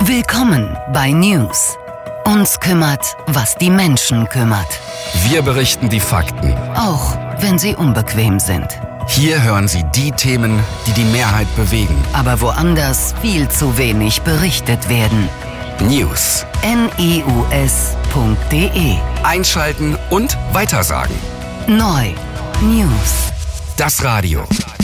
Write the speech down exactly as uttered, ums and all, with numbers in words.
Willkommen bei News. Uns kümmert, was die Menschen kümmert. Wir berichten die Fakten. Auch wenn sie unbequem sind. Hier hören Sie die Themen, die die Mehrheit bewegen. Aber woanders viel zu wenig berichtet werden. News. news punkt de. Einschalten und weitersagen. Neu. News. Das Radio.